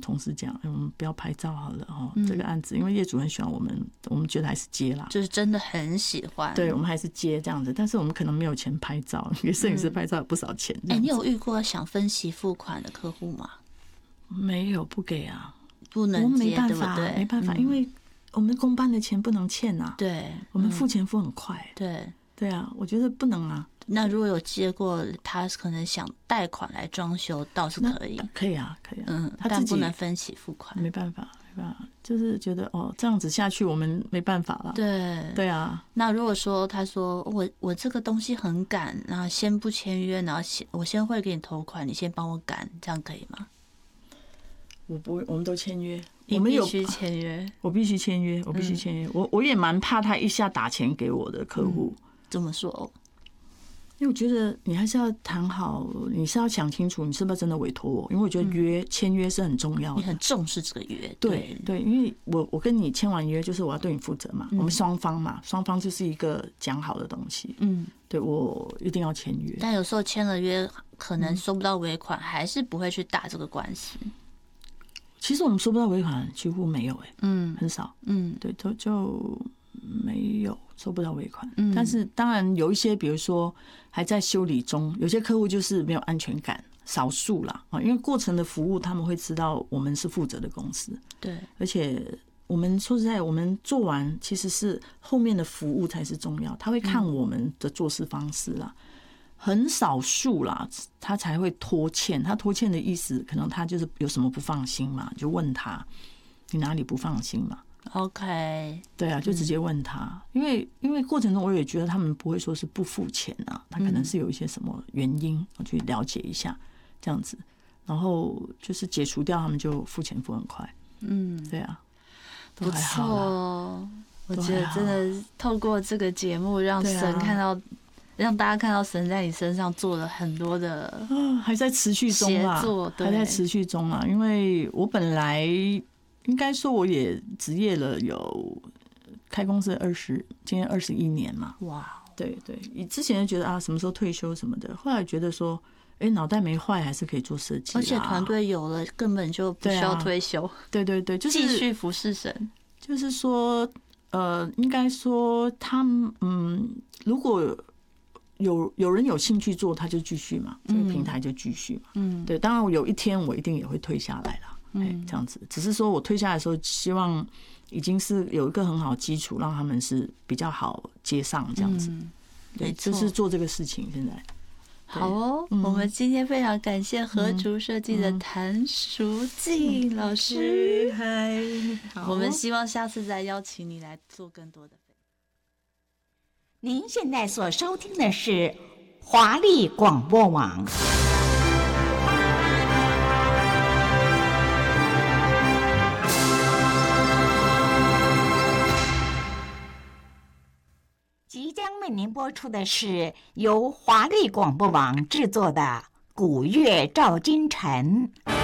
同事讲，我们不要拍照好了这个案子，因为业主很喜欢我们觉得还是接啦， 就是真的很喜欢。 对，我们还是接这样子，但是我们可能没有钱拍照，给摄影师拍照有不少钱。 你有遇过想分期付款的客户吗？ 没有，不给啊， 不能接， 我们没办法， 对不对？ 没办法，因为我们公办的钱不能欠啊。 对， 我们付钱付很快。对啊，我觉得不能啊。 那如果有接过，他可能想贷款来装修，倒是可以。 可以啊，可以啊。他但不能分期付款。 没办法，就是觉得这样子下去我们没办法了。对啊。 那如果说他说我这个东西很赶，然后先不签约，然后我先会给你投款，你先帮我赶，这样可以吗？ 我不会，我们都签约。 我们必须签约， 我必须签约，我也蛮怕他一下打钱给我的客户。 怎么说？ 因为我觉得你还是要谈好，你是要想清楚你是不是真的委托我，因为我觉得签约是很重要的， 你很重视这个约。 对，因为我跟你签完约就是我要对你负责嘛，我们双方就是一个讲好的东西。对，我一定要签约。 但有时候签了约，可能收不到尾款，还是不会去打这个官司。 其实我们收不到尾款几乎没有很少，对，就没有收不到尾款。但是当然有一些，比如说还在修理中，有些客户就是没有安全感，少数啦，因为过程的服务他们会知道我们是负责的公司， 对， 而且我们说实在，我们做完其实是后面的服务才是重要，他会看我们的做事方式啦。很少数啦，他才会拖欠。他拖欠的意思，可能他就是有什么不放心嘛，就问他你哪里不放心嘛。 OK， 对啊，就直接问他。因为过程中我也觉得他们不会说是不付钱啊，他可能是有一些什么原因，我去了解一下这样子，然后就是解除掉，他们就付钱付很快。对啊，都还好啦。 不错，我觉得真的透过这个节目，让神看到。让大家看到神在你身上做了很多的还在持续中啊，还在持续中啊。因为我本来应该说我也职业了有开公司今年21年嘛。 哇， 对，之前就觉得什么时候退休什么的，后来觉得说，脑袋没坏，还是可以做设计， 而且团队有了，根本就不需要退休。 对，就是继续服侍神。 就是说，应该说他们如果有人有兴趣做，他就继续嘛，这个平台就继续嘛。对，当然有一天我一定也会退下来啦，这样子。只是说我退下来的时候，希望已经是有一个很好的基础，让他们是比较好接上这样子。对，就是做这个事情。现在好哦，我们今天非常感谢和竹设计的谭淑静老师。我们希望下次再邀请你来做更多的。 您现在所收听的是华丽广播网。即将为您播出的是由华丽广播网制作的《古乐照今晨》。